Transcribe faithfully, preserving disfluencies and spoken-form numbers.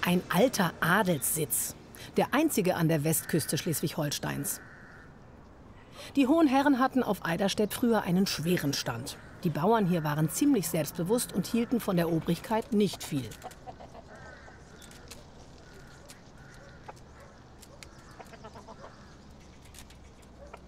Ein alter Adelssitz, der einzige an der Westküste Schleswig-Holsteins. Die hohen Herren hatten auf Eiderstedt früher einen schweren Stand. Die Bauern hier waren ziemlich selbstbewusst und hielten von der Obrigkeit nicht viel.